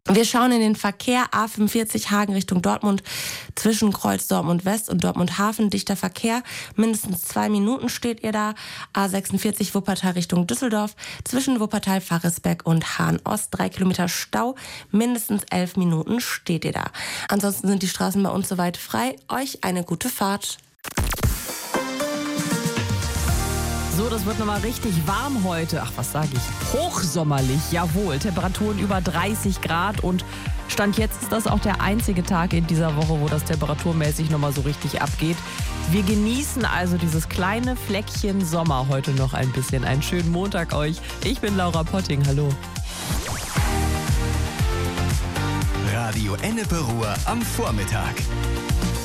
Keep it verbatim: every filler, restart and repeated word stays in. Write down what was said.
Wir schauen in den Verkehr. A fünfundvierzig Hagen Richtung Dortmund zwischen Kreuz Dortmund West und Dortmund Hafen. Dichter Verkehr. Mindestens zwei Minuten steht ihr da. A sechsundvierzig Wuppertal Richtung Düsseldorf zwischen Wuppertal Varresberg und Hahn Ost. Drei Kilometer Stau. Mindestens elf Minuten steht ihr da. Ansonsten sind die Straßen bei uns soweit frei. Euch eine gute Fahrt. So, das wird nochmal richtig warm heute. Ach, was sage ich? Hochsommerlich, jawohl. Temperaturen über dreißig Grad und Stand jetzt ist das auch der einzige Tag in dieser Woche, wo das temperaturmäßig nochmal so richtig abgeht. Wir genießen also dieses kleine Fleckchen Sommer heute noch ein bisschen. Einen schönen Montag euch. Ich bin Laura Potting, hallo. Radio Ennepe Ruhr am Vormittag.